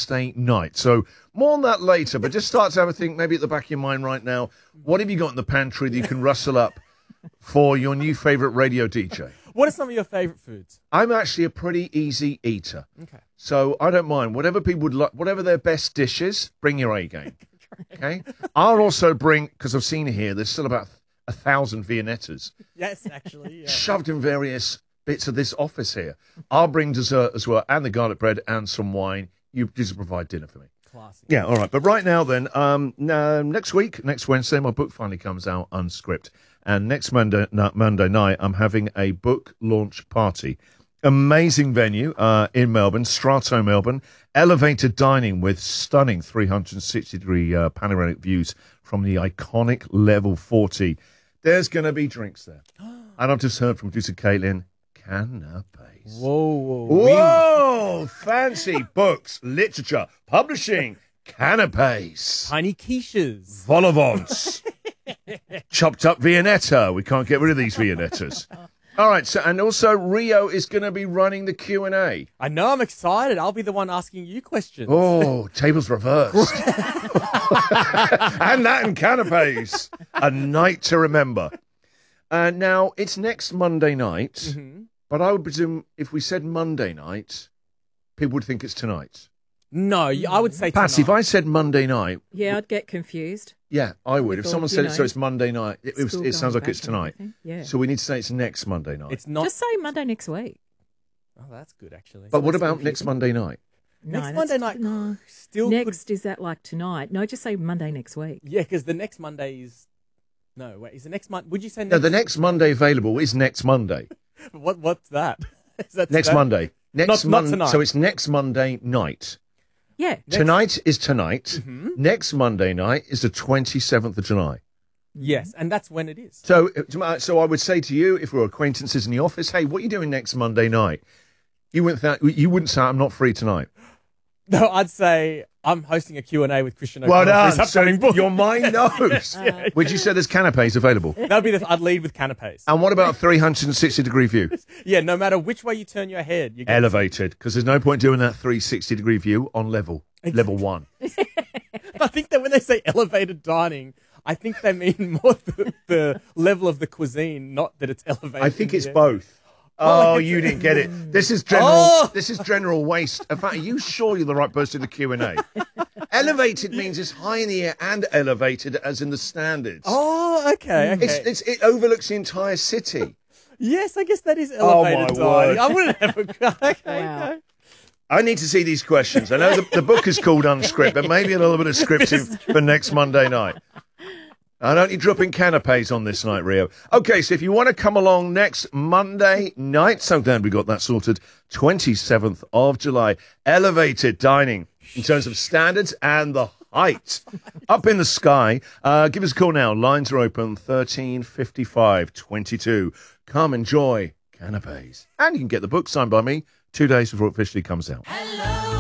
Wednesday night. So more on that later, but just start to have a think, maybe at the back of your mind right now, what have you got in the pantry that you can rustle up for your new favourite radio DJ? What are some of your favourite foods? I'm actually a pretty easy eater. Okay. So I don't mind. Whatever people would like, whatever their best dishes, bring your A game. Okay? I'll also bring, because I've seen here, there's still about 1,000 Viennettas. Yes, actually. Yeah. Shoved in various bits of this office here. I'll bring dessert as well, and the garlic bread and some wine. You just provide dinner for me. Classy. Yeah, all right. But right now then, next Wednesday, my book finally comes out unscripted. And next Monday night, I'm having a book launch party. Amazing venue in Melbourne, Strato Melbourne. Elevated dining with stunning 360-degree panoramic views from the iconic Level 40. There's going to be drinks there. And I've just heard from producer Caitlin, canapes. Whoa! Fancy books, literature, publishing, canapes. Tiny quiches. Vol-au-vents. Chopped up Viennetta. We can't get rid of these Viennettas. All right, so and also Rio is going to be running the Q&A. I know, I'm excited. I'll be the one asking you questions. Oh, tables reversed. And that and canapes. A night to remember. Now, it's next Monday night, but I would presume if we said Monday night, people would think it's tonight. No, I would say Patsy, if tonight. I said Monday night... Yeah, I'd get confused. Yeah, I would. If Thought, someone said it, so it's Monday night, it sounds like it's tonight. Yeah. So we need to say it's next Monday night. It's not. Just say Monday next week. Oh, that's good, actually. But what about next Monday night? Next Monday night. No. Still Next, is that like tonight? No, just say Monday next week. Yeah, because the next Monday is... No, wait, is the next Monday... Would you say next... No, the next Monday available is next Monday. What's that? Is that Next today? Monday. Not tonight. So it's next Monday night. Yeah. Tonight is tonight. Next Monday night is the 27th of July. Yes, and that's when it is. So I would say to you, if we're acquaintances in the office, hey, what are you doing next Monday night? You wouldn't say, I'm not free tonight. No, I'd say I'm hosting a Q&A with Christian Well O'Connor. done. For his So upcoming book. your mind knows. Would you say there's canapes available? That'd be I'd lead with canapes. And what about 360-degree view? Yeah, no matter which way you turn your head, you get Elevated, because there's no point doing that 360-degree view on level 1. I think that when they say elevated dining, I think they mean more the level of the cuisine, not that it's elevated. I think it's Yeah. both. Oh, you didn't get it. This is general. Oh! This is general waste. In fact, are you sure you're the right person to the Q&A? Elevated means it's high in the air and elevated, as in the standards. Oh, okay. It overlooks the entire city. Yes, I guess that is Oh, my elevated word. dining. I wouldn't have a... Okay, Wow. no. I need to see these questions. I know the book is called Unscript, but maybe a little bit of scripting for next Monday night. I don't need dropping canapes on this night, Rio. Okay, so if you want to come along next Monday night, so glad we got that sorted, 27th of July, elevated dining in terms of standards and the height. Up in the sky. Give us a call now. Lines are open, 1355 22. Come enjoy canapes. And you can get the book signed by me 2 days before it officially comes out. Hello.